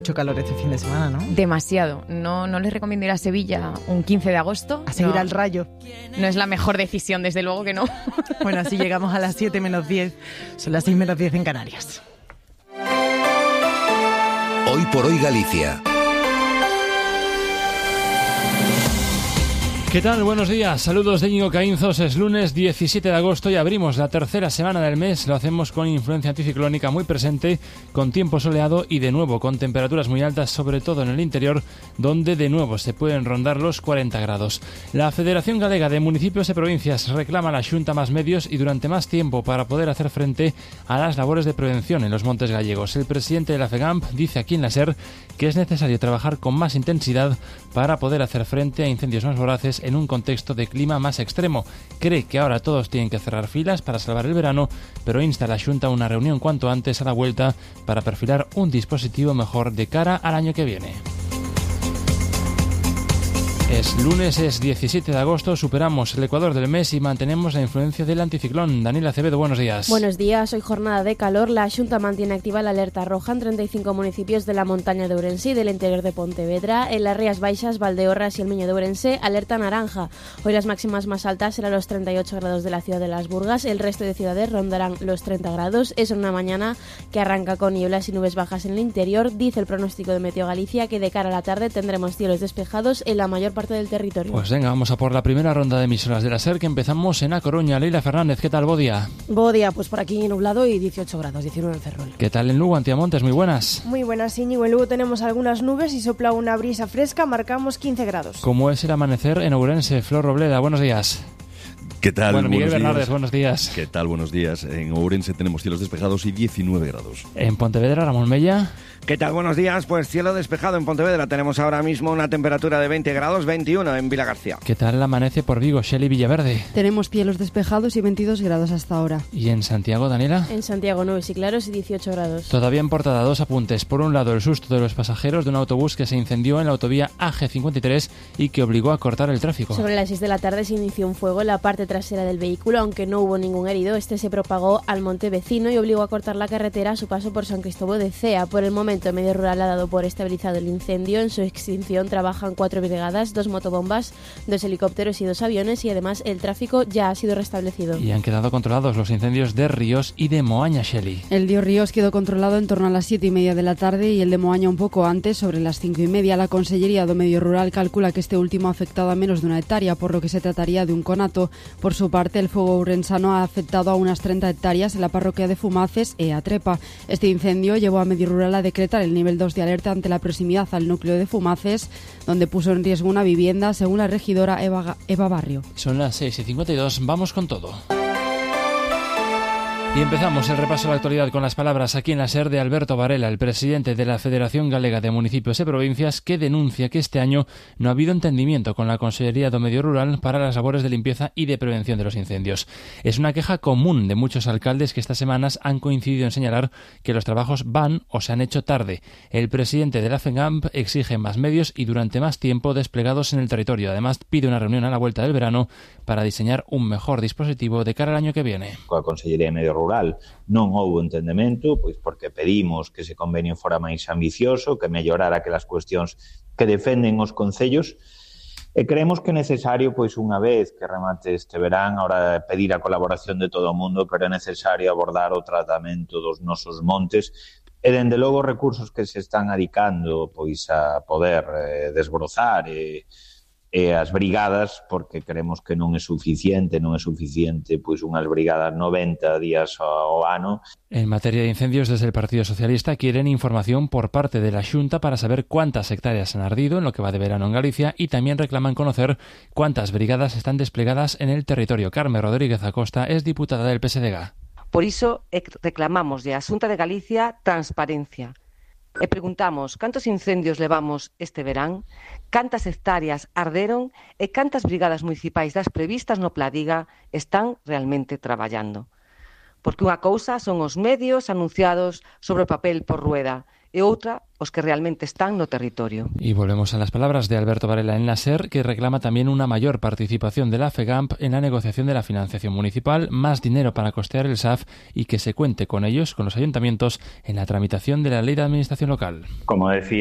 Mucho calor este fin de semana, ¿no? Demasiado. No les recomiendo ir a Sevilla un 15 de agosto. A seguir al Rayo. No es la mejor decisión, desde luego que no. Bueno, así llegamos a las 7 menos 10. Son las 6 menos 10 en Canarias. Hoy por hoy Galicia. ¿Qué tal? Buenos días. Saludos de Íñigo Caínzos. Es lunes 17 de agosto y abrimos la tercera semana del mes. Lo hacemos con influencia anticiclónica muy presente, con tiempo soleado y de nuevo con temperaturas muy altas, sobre todo en el interior, donde de nuevo se pueden rondar los 40 grados. La Federación Galega de Municipios y Provincias reclama a la Xunta más medios y durante más tiempo para poder hacer frente a las labores de prevención en los montes gallegos. El presidente de la FEGAMP dice aquí en la SER que es necesario trabajar con más intensidad para poder hacer frente a incendios más voraces en un contexto de clima más extremo. Cree que ahora todos tienen que cerrar filas para salvar el verano, pero insta a la Xunta a una reunión cuanto antes a la vuelta para perfilar un dispositivo mejor de cara al año que viene. Es lunes, es 17 de agosto, superamos el ecuador del mes y mantenemos la influencia del anticiclón. Daniela Acevedo, buenos días. Buenos días, hoy jornada de calor. La Xunta mantiene activa la alerta roja en 35 municipios de la montaña de Ourense y del interior de Pontevedra. En las Rías Baixas, Valdeorras y el Miño de Ourense, alerta naranja. Hoy las máximas más altas serán los 38 grados de la ciudad de Las Burgas. El resto de ciudades rondarán los 30 grados. Es una mañana que arranca con nieblas y nubes bajas en el interior. Dice el pronóstico de Meteo Galicia que de cara a la tarde tendremos cielos despejados en la mayor parte del territorio. Pues venga, vamos a por la primera ronda de emisoras de la SER, que empezamos en A Coruña. Leila Fernández, ¿qué tal, Bodia? Bodia, pues por aquí nublado y 18 grados, 19 en Ferrol. ¿Qué tal en Lugo, Antiamontes? Muy buenas. Muy buenas, Íñigo. En Lugo tenemos algunas nubes y sopla una brisa fresca, marcamos 15 grados. ¿Cómo es el amanecer en Ourense? Flor Robleda, buenos días. ¿Qué tal? Bueno, Miguel buenos Bernardes, días. buenos días. ¿Qué tal? Buenos días. En Ourense tenemos cielos despejados y 19 grados. En Pontevedra, Ramón Mella. ¿Qué tal? Buenos días. Pues cielo despejado en Pontevedra. Tenemos ahora mismo una temperatura de 20 grados, 21 en Vilagarcía. ¿Qué tal amanece por Vigo, Shelley Villaverde? Tenemos cielos despejados y 22 grados hasta ahora. ¿Y en Santiago, Daniela? En Santiago, nubes y claros y 18 grados. Todavía en portada, dos apuntes. Por un lado, el susto de los pasajeros de un autobús que se incendió en la autovía AG53 y que obligó a cortar el tráfico. Sobre las 6 de la tarde se inició un fuego en la parte trasera del vehículo, aunque no hubo ningún herido. Este se propagó al monte vecino y obligó a cortar la carretera a su paso por San Cristóbal de Cea. Por el momento, el medio rural ha dado por estabilizado el incendio. En su extinción trabajan 4 brigadas, 2 motobombas, 2 helicópteros y 2 aviones, y además el tráfico ya ha sido restablecido. Y han quedado controlados los incendios de Ríos y de Moaña, Shelley. El de Ríos quedó controlado en torno a las 7:30 de la tarde y el de Moaña un poco antes, sobre las 5:30. La Consellería do Medio Rural calcula que este último ha afectado a menos de una hectárea, por lo que se trataría de un conato. Por su parte, el fuego ourensano ha afectado a unas 30 hectáreas en la parroquia de Fumaces e a Trepa. Este incendio llevó a Medio Rural a decretar el nivel 2 de alerta ante la proximidad al núcleo de Fumaces, donde puso en riesgo una vivienda, según la regidora Eva Barrio. Son las 6:52, vamos con todo. Y empezamos el repaso de la actualidad con las palabras aquí en la SER de Alberto Varela, el presidente de la Federación Galega de Municipios y Provincias, que denuncia que este año no ha habido entendimiento con la Consellería do Medio Rural para las labores de limpieza y de prevención de los incendios. Es una queja común de muchos alcaldes que estas semanas han coincidido en señalar que los trabajos van o se han hecho tarde. El presidente de la FEGAMP exige más medios y durante más tiempo desplegados en el territorio. Además, pide una reunión a la vuelta del verano para diseñar un mejor dispositivo de cara al año que viene. Coa Consellería de Medio Rural non houbo entendemento, pois porque pedimos que ese convenio fora máis ambicioso, que mellorara aquelas cuestións que defenden os concellos, e creemos que é necesario, pois unha vez que remate este verán, ahora pedir a colaboración de todo o mundo, pero é necesario abordar o tratamento dos nosos montes e, dende logo, recursos que se están adicando pois a poder desbrozar e as brigadas, porque creemos que non é suficiente pois unhas brigadas 90 días ao ano. En materia de incendios, desde el Partido Socialista quieren información por parte de la Xunta para saber cuántas hectáreas han ardido en lo que va de verano en Galicia y también reclaman conocer cuántas brigadas están desplegadas en el territorio. Carmen Rodríguez Acosta es diputada del PSDG. Por iso reclamamos de a Xunta de Galicia transparencia. E preguntamos cantos incendios levamos este verán, cantas hectáreas arderon e cantas brigadas municipais das previstas no Pladiga están realmente traballando. Porque unha cousa son os medios anunciados sobre o papel por rueda e outra os que realmente están no territorio. Y volvemos a las palabras de Alberto Varela en la SER, que reclama también una mayor participación de la FEGAMP en la negociación de la financiación municipal, más dinero para costear el SAF y que se cuente con ellos, con los ayuntamientos, en la tramitación de la Ley de Administración Local. Como decía